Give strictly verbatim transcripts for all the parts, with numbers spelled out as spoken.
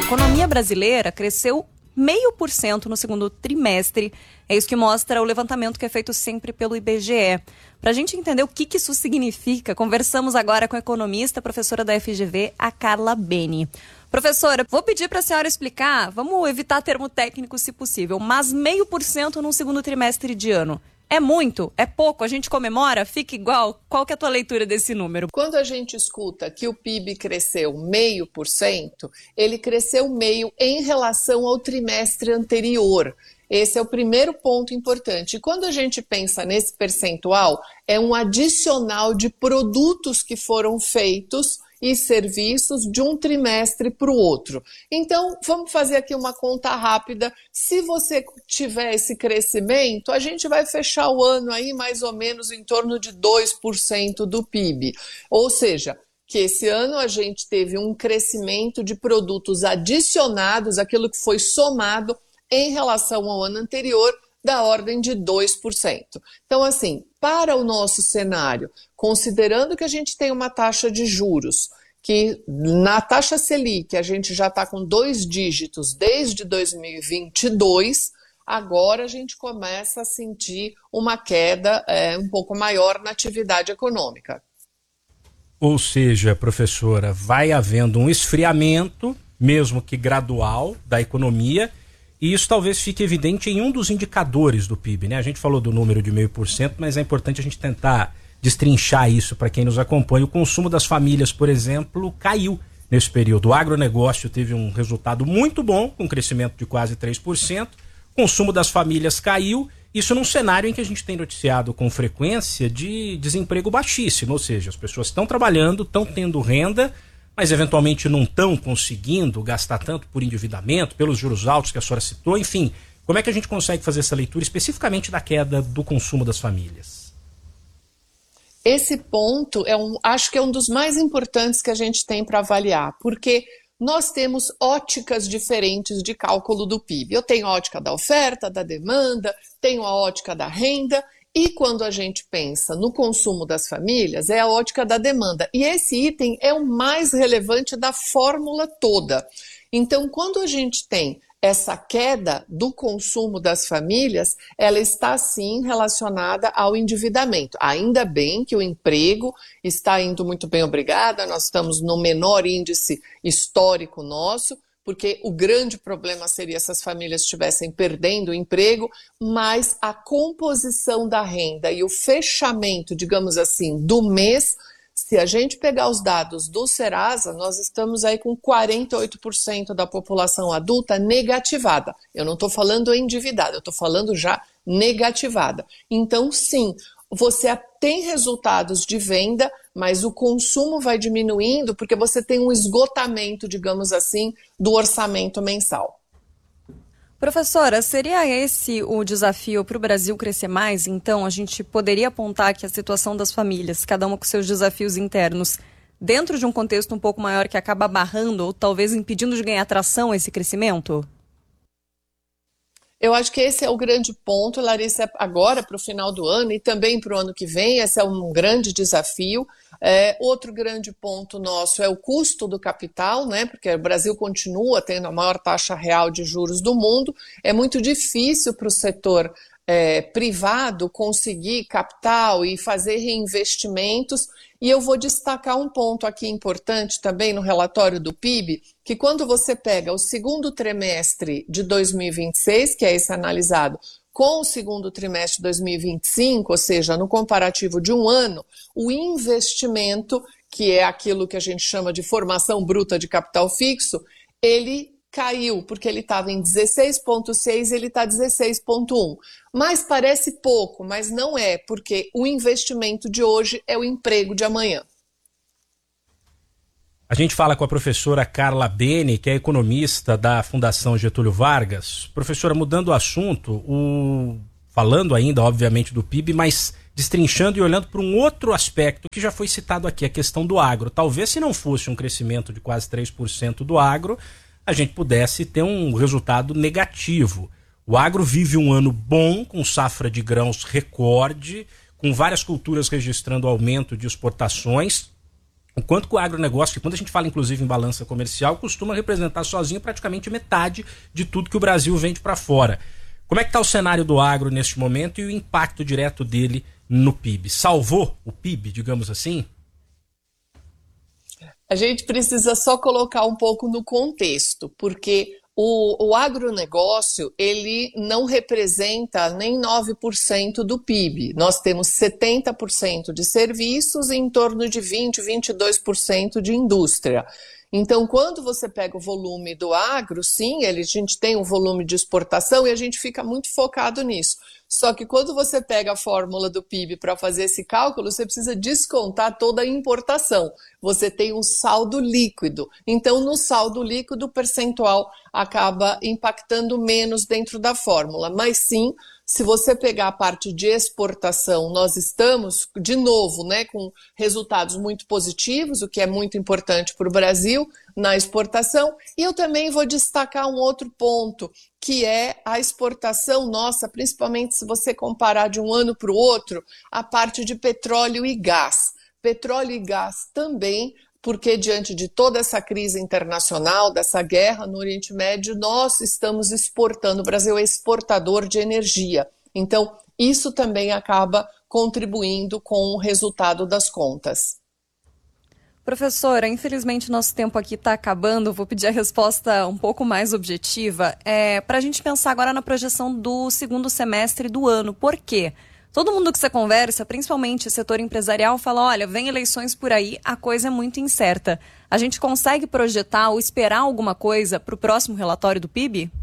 A economia brasileira cresceu meio por cento no segundo trimestre. É isso que mostra o levantamento que é feito sempre pelo I B G E. Para a gente entender o que, que isso significa, conversamos agora com a economista, professora da F G V, a Carla Beni. Professora, vou pedir para a senhora explicar, vamos evitar termo técnico se possível, mas meio por cento no segundo trimestre de ano. É muito? É pouco? A gente comemora? Fica igual? Qual que é a tua leitura desse número? Quando a gente escuta que o P I B cresceu meio por cento, ele cresceu meio em relação ao trimestre anterior. Esse é o primeiro ponto importante. E quando a gente pensa nesse percentual, é um adicional de produtos que foram feitos e serviços de um trimestre para o outro. Então, vamos fazer aqui uma conta rápida. Se você tiver esse crescimento, a gente vai fechar o ano aí mais ou menos em torno de dois por cento do P I B. Ou seja, que esse ano a gente teve um crescimento de produtos adicionados, aquilo que foi somado em relação ao ano anterior, da ordem de dois por cento. Então, assim, para o nosso cenário, considerando que a gente tem uma taxa de juros, que na taxa Selic a gente já está com dois dígitos desde dois mil e vinte e dois, agora a gente começa a sentir uma queda é, um pouco maior na atividade econômica. Ou seja, professora, vai havendo um esfriamento, mesmo que gradual, da economia. E isso talvez fique evidente em um dos indicadores do P I B, né? A gente falou do número de meio por cento, mas é importante a gente tentar destrinchar isso para quem nos acompanha. O consumo das famílias, por exemplo, caiu nesse período. O agronegócio teve um resultado muito bom, com um crescimento de quase três por cento. O consumo das famílias caiu, isso num cenário em que a gente tem noticiado com frequência de desemprego baixíssimo, ou seja, as pessoas estão trabalhando, estão tendo renda, mas eventualmente não estão conseguindo gastar tanto por endividamento, pelos juros altos que a senhora citou, enfim. Como é que a gente consegue fazer essa leitura especificamente da queda do consumo das famílias? Esse ponto, é um, acho que é um dos mais importantes que a gente tem para avaliar, porque nós temos óticas diferentes de cálculo do P I B. Eu tenho a ótica da oferta, da demanda, tenho a ótica da renda. E quando a gente pensa no consumo das famílias, é a ótica da demanda. E esse item é o mais relevante da fórmula toda. Então, quando a gente tem essa queda do consumo das famílias, ela está sim relacionada ao endividamento. Ainda bem que o emprego está indo muito bem, obrigada. Nós estamos no menor índice histórico nosso, porque o grande problema seria se as famílias estivessem perdendo o emprego, mas a composição da renda e o fechamento, digamos assim, do mês, se a gente pegar os dados do Serasa, nós estamos aí com quarenta e oito por cento da população adulta negativada. Eu não estou falando endividada, eu estou falando já negativada. Então, sim, você tem resultados de venda, mas o consumo vai diminuindo porque você tem um esgotamento, digamos assim, do orçamento mensal. Professora, seria esse o desafio para o Brasil crescer mais? Então, a gente poderia apontar que a situação das famílias, cada uma com seus desafios internos, dentro de um contexto um pouco maior que acaba barrando ou talvez impedindo de ganhar tração esse crescimento? Eu acho que esse é o grande ponto, Larissa, agora para o final do ano e também para o ano que vem, esse é um grande desafio. É, outro grande ponto nosso é o custo do capital, né? Porque o Brasil continua tendo a maior taxa real de juros do mundo. É muito difícil para o setor é, privado conseguir capital e fazer reinvestimentos. E eu vou destacar um ponto aqui importante também no relatório do P I B, que quando você pega o segundo trimestre de dois mil e vinte e seis, que é esse analisado, com o segundo trimestre de dois mil e vinte e cinco, ou seja, no comparativo de um ano, o investimento, que é aquilo que a gente chama de formação bruta de capital fixo, ele caiu, porque ele estava em dezesseis vírgula seis e ele está dezesseis vírgula um. Mas parece pouco, mas não é, porque o investimento de hoje é o emprego de amanhã. A gente fala com a professora Carla Beni, que é economista da Fundação Getúlio Vargas. Professora, mudando o assunto, o... falando ainda, obviamente, do P I B, mas destrinchando e olhando para um outro aspecto que já foi citado aqui, a questão do agro. Talvez se não fosse um crescimento de quase três por cento do agro, a gente pudesse ter um resultado negativo. O agro vive um ano bom, com safra de grãos recorde, com várias culturas registrando aumento de exportações. o quanto que o agronegócio, que quando a gente fala inclusive em balança comercial, costuma representar sozinho praticamente metade de tudo que o Brasil vende para fora. Como é que está o cenário do agro neste momento e o impacto direto dele no P I B? Salvou o P I B, digamos assim? A gente precisa só colocar um pouco no contexto, porque o, o agronegócio, ele não representa nem nove por cento do P I B. Nós temos setenta por cento de serviços e em torno de vinte, vinte e dois por cento de indústria. Então, quando você pega o volume do agro, sim, ele, a gente tem um volume de exportação e a gente fica muito focado nisso. Só que quando você pega a fórmula do P I B para fazer esse cálculo, você precisa descontar toda a importação. Você tem um saldo líquido. Então, no saldo líquido, o percentual acaba impactando menos dentro da fórmula. Mas sim, se você pegar a parte de exportação, nós estamos, de novo, né, com resultados muito positivos, o que é muito importante para o Brasil na exportação. E eu também vou destacar um outro ponto, que é a exportação nossa, principalmente se você comparar de um ano para o outro, a parte de petróleo e gás. Petróleo e gás também, porque diante de toda essa crise internacional, dessa guerra no Oriente Médio, nós estamos exportando, o Brasil é exportador de energia. Então, isso também acaba contribuindo com o resultado das contas. Professora, infelizmente nosso tempo aqui está acabando, vou pedir a resposta um pouco mais objetiva. É, para a gente pensar agora na projeção do segundo semestre do ano. Por quê? Todo mundo que você conversa, principalmente o setor empresarial, fala, olha, vem eleições por aí, a coisa é muito incerta. A gente consegue projetar ou esperar alguma coisa para o próximo relatório do P I B?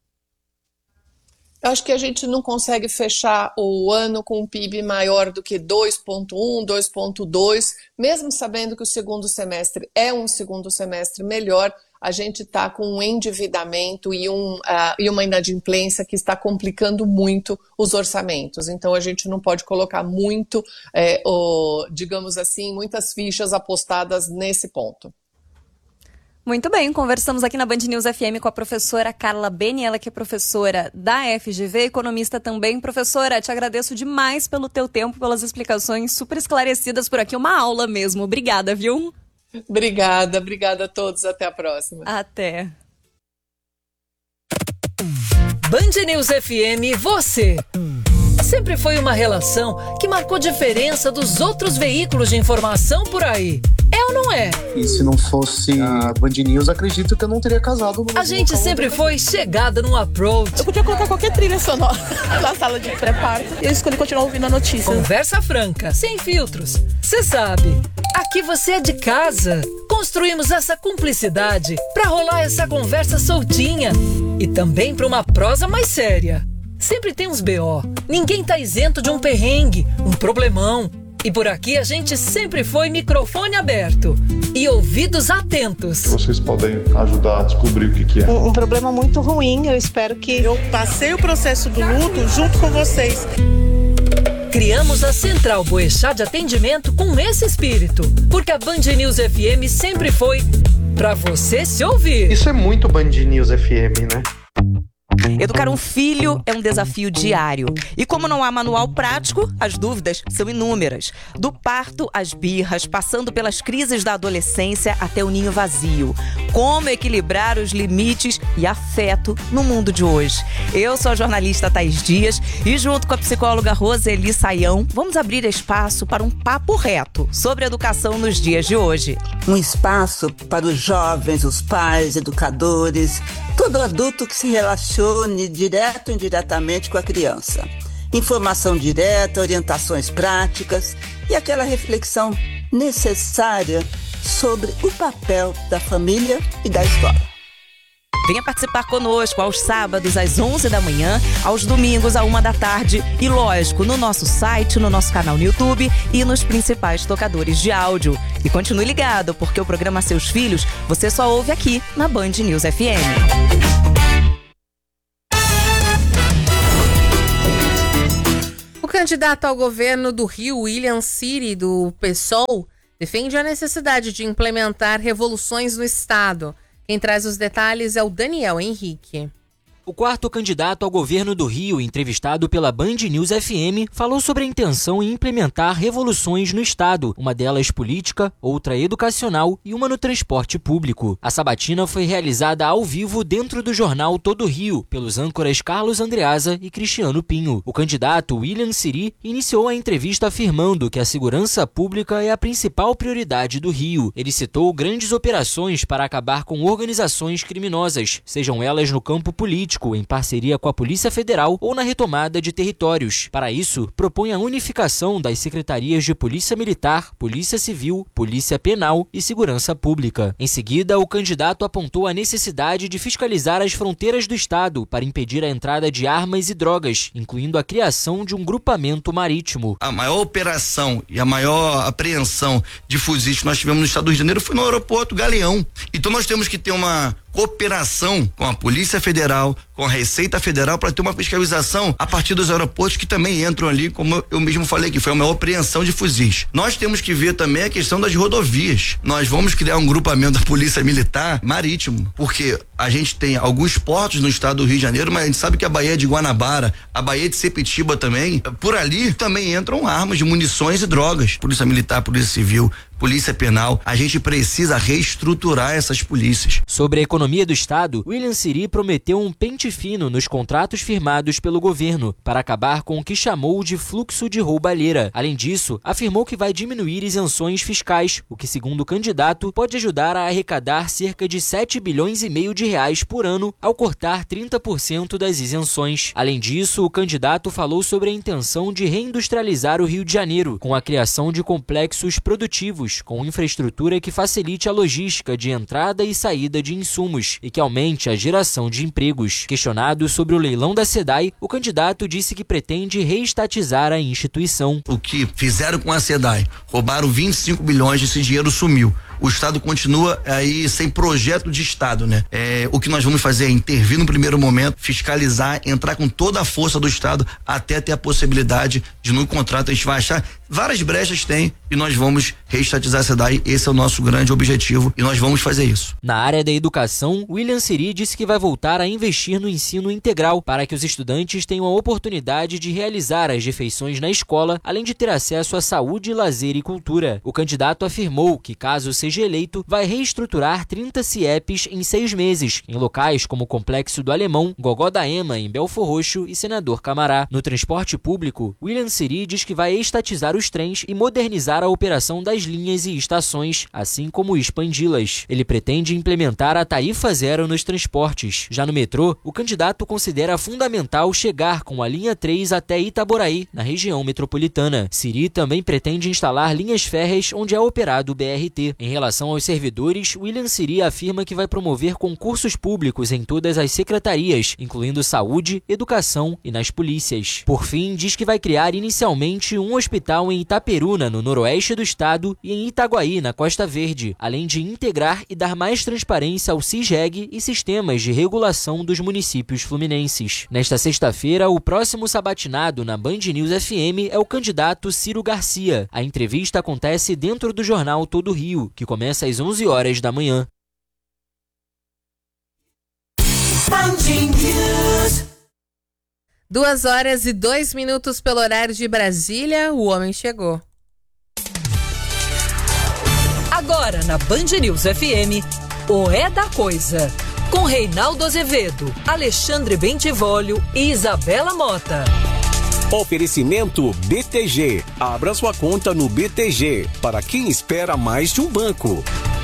Eu acho que a gente não consegue fechar o ano com um P I B maior do que dois vírgula um, dois vírgula dois, mesmo sabendo que o segundo semestre é um segundo semestre melhor, a gente está com um endividamento e, um, uh, e uma inadimplência que está complicando muito os orçamentos. Então, a gente não pode colocar muito, é, o, digamos assim, muitas fichas apostadas nesse ponto. Muito bem, conversamos aqui na Band News F M com a professora Carla Beni, ela que é professora da F G V, economista também. Professora, te agradeço demais pelo teu tempo, pelas explicações super esclarecidas por aqui, uma aula mesmo. Obrigada, viu? Obrigada, obrigada a todos, até a próxima. Até. Band News F M, você. Sempre foi uma relação que marcou diferença dos outros veículos de informação por aí. É ou não é? E se não fosse a Band News, acredito que eu não teria casado. No a gente sempre foi chegada no approach. Eu podia colocar qualquer trilha sonora na sala de pré-parto e eu escolhi continuar ouvindo a notícia. Conversa franca, sem filtros. Você sabe, aqui você é de casa. Construímos essa cumplicidade pra rolar essa conversa soltinha e também pra uma prosa mais séria. Sempre tem uns B O. Ninguém tá isento de um perrengue, um problemão. E por aqui a gente sempre foi microfone aberto e ouvidos atentos. Vocês podem ajudar a descobrir o que, que é. Um, um problema muito ruim, eu espero que... Eu passei o processo do luto junto com vocês. Criamos a Central Boechat de atendimento com esse espírito, porque a Band News F M sempre foi pra você se ouvir. Isso é muito Band News F M, né? Educar um filho é um desafio diário. E como não há manual prático, as dúvidas são inúmeras. Do parto às birras, passando pelas crises da adolescência até o ninho vazio. Como equilibrar os limites e afeto no mundo de hoje? Eu sou a jornalista Thaís Dias e junto com a psicóloga Roseli Saião, vamos abrir espaço para um papo reto sobre educação nos dias de hoje. Um espaço para os jovens, os pais, educadores, todo adulto que se relacione direto ou indiretamente com a criança. Informação direta, orientações práticas e aquela reflexão necessária sobre o papel da família e da escola. Venha participar conosco aos sábados às onze da manhã, aos domingos à uma da tarde e, lógico, no nosso site, no nosso canal no YouTube e nos principais tocadores de áudio. E continue ligado, porque o programa Seus Filhos você só ouve aqui na Band News F M. O candidato ao governo do Rio, William Siri, do PSOL, defende a necessidade de implementar revoluções no Estado. Quem traz os detalhes é o Daniel Henrique. O quarto candidato ao governo do Rio, entrevistado pela Band News F M, falou sobre a intenção em implementar revoluções no estado, uma delas política, outra educacional e uma no transporte público. A sabatina foi realizada ao vivo dentro do jornal Todo Rio, pelos âncoras Carlos Andreasa e Cristiano Pinho. O candidato William Siri iniciou a entrevista afirmando que a segurança pública é a principal prioridade do Rio. Ele citou grandes operações para acabar com organizações criminosas, sejam elas no campo político, em parceria com a Polícia Federal ou na retomada de territórios. Para isso, propõe a unificação das secretarias de Polícia Militar, Polícia Civil, Polícia Penal e Segurança Pública. Em seguida, o candidato apontou a necessidade de fiscalizar as fronteiras do estado para impedir a entrada de armas e drogas, incluindo a criação de um grupamento marítimo. A maior operação e a maior apreensão de fuzis que nós tivemos no estado do Rio de Janeiro foi no aeroporto Galeão. Então nós temos que ter uma cooperação com a Polícia Federal, com a Receita Federal, para ter uma fiscalização a partir dos aeroportos que também entram ali, como eu mesmo falei, que foi uma apreensão de fuzis. Nós temos que ver também a questão das rodovias. Nós vamos criar um grupamento da Polícia Militar marítimo, porque a gente tem alguns portos no estado do Rio de Janeiro, mas a gente sabe que a Baía de Guanabara, a Baía de Sepetiba também, por ali também entram armas, munições e drogas. Polícia Militar, Polícia Civil, Polícia Penal, a gente precisa reestruturar essas polícias. Sobre a economia do estado, William Siri prometeu um pente fino nos contratos firmados pelo governo para acabar com o que chamou de fluxo de roubalheira. Além disso, afirmou que vai diminuir isenções fiscais, o que, segundo o candidato, pode ajudar a arrecadar cerca de sete bilhões e meio de reais por ano ao cortar trinta por cento das isenções. Além disso, o candidato falou sobre a intenção de reindustrializar o Rio de Janeiro, com a criação de complexos produtivos com infraestrutura que facilite a logística de entrada e saída de insumos e que aumente a geração de empregos. Questionado sobre o leilão da SEDAI, o candidato disse que pretende reestatizar a instituição. O que fizeram com a SEDAI? Roubaram vinte e cinco bilhões, esse dinheiro sumiu. O estado continua aí sem projeto de estado, né? É, o que nós vamos fazer é intervir no primeiro momento, fiscalizar, entrar com toda a força do estado até ter a possibilidade de no contrato a gente vai achar várias brechas tem e nós vamos reestatizar a SEDAI. Esse é o nosso grande objetivo e nós vamos fazer isso. Na área da educação, William Siri disse que vai voltar a investir no ensino integral para que os estudantes tenham a oportunidade de realizar as refeições na escola, além de ter acesso à saúde, lazer e cultura. O candidato afirmou que, caso seja eleito, vai reestruturar trinta C I E Ps em seis meses, em locais como o Complexo do Alemão, Gogó da Ema, em Belfor Roxo e Senador Camará. No transporte público, William Siri diz que vai estatizar os trens e modernizar a operação das linhas e estações, assim como expandi-las. Ele pretende implementar a tarifa zero nos transportes. Já no metrô, o candidato considera fundamental chegar com a linha três até Itaboraí, na região metropolitana. Siri também pretende instalar linhas férreas onde é operado o B R T. Em relação aos servidores, William Siri afirma que vai promover concursos públicos em todas as secretarias, incluindo saúde, educação e nas polícias. Por fim, diz que vai criar inicialmente um hospital em Itaperuna, no noroeste do estado, e em Itaguaí, na Costa Verde, além de integrar e dar mais transparência ao CISREG e sistemas de regulação dos municípios fluminenses. Nesta sexta-feira, o próximo sabatinado na Band News F M é o candidato Ciro Garcia. A entrevista acontece dentro do jornal Todo Rio, que começa às onze horas da manhã. Duas horas e dois minutos pelo horário de Brasília, o homem chegou. Agora na Band News F M, o É da Coisa, com Reinaldo Azevedo, Alexandre Bentivolio e Isabela Mota. Oferecimento B T G. Abra sua conta no B T G, para quem espera mais de um banco.